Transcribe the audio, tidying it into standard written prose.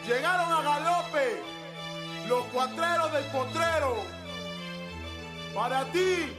Llegaron a galope los cuatreros del potrero. Para ti,